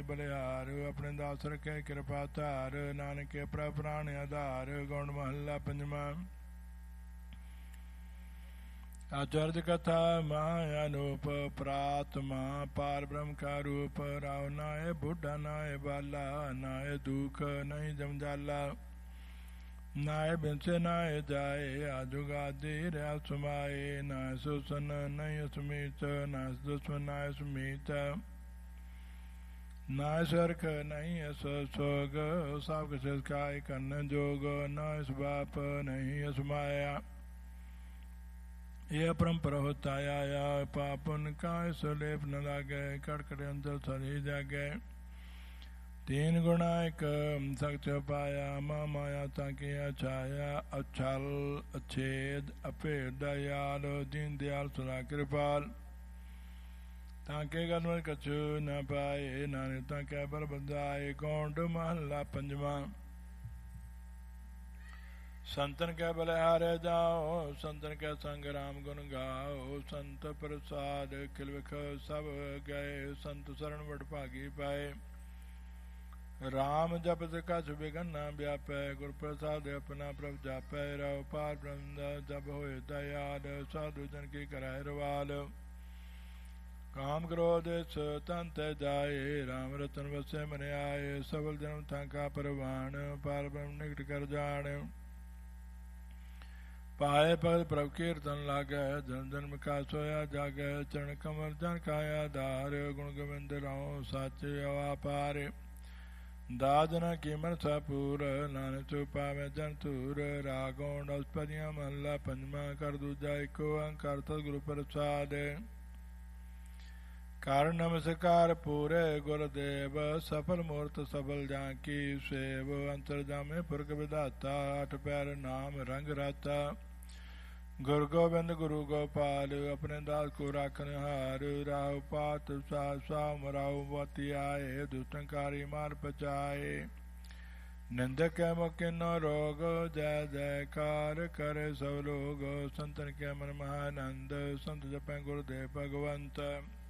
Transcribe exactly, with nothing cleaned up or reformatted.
ਬਲਿਹਾਰ ਆਪਣੇ ਦਾਸ ਰਖੇ ਕਿਰਪਾ ਧਾਰ ਨਾਨਕੇ ਪ੍ਰਭ ਪ੍ਰਾਣ ਆਧਾਰ ਗੌਂਡ ਮਹੱਲਾ ਪੰਜਵਾਂ। आचार्य कथा महायानूप प्रात्मा पार ब्रह्म का रूप राव नाय बुढ़ा नाय बाला नाय दुख नहीं जमजाला नाय बिंसे नाय जाए आजुगादी रहा सुमाए नाय सुसन नहीं सुमित नाय दुश्मन नाय सुमित नाय सरख नहीं सोग सब काय कन्न जोग नाय सुबाप नहीं सुमाया यह परम्परा होता आया पापन का सुलेप न लागे कड़कड़ अंतर सरी जागे तीन गुणा एक सख्त पाया माँ माया ताकि छाया अच्छल अच्छेद अपेद दयाल दीन दयाल सुरा कृपाल ताके गलमत कछु न पाए नाने ताके बल बंदाए गौंड महला पंजवा। संतन के बलिहारे जाओ संतन के संग राम गुण गाओ संत प्रसाद किलविख सब गए संत शरण बड़ भागी पाए राम जपत कछ बिघन न व्यापै गुर प्रसाद अपना प्रभ जापै रहो पार ब्रह्म जब होए दयाल साधु जन की कराए रवाल काम क्रोध तंत जाए राम रतन वसे मन आए सबल जन्म था परवान पार ब्रह्म निकट कर जान पाए पद प्रभ कीर्तन लागे जन जन्म का सोया जागे चरण कमल जन काया धार गुण गोविंद राओ साचे अवापार दादन की मनसा पूर नानक चुपा में जन तूर रागोण अस्पदिया महला पंजमा कर दूजा एको अंकार सदगुरु प्रसाद कारण नमस्कार पूरे गुरुदेव सफल मूर्त सबल जाकी सेव अंतर जामे पुरख विधाता अठ पैर नाम रंग राता गुरु गोविंद गुरु गोपाल अपने दास को राखन हार राहु पात सा साम राहु मोती आए दुष्टंकारी मार पचाए निंदक के मुख न रोग जय जयकार करे सब लोग संतन के मन महानंद संत जपे गुरुदेव भगवंत।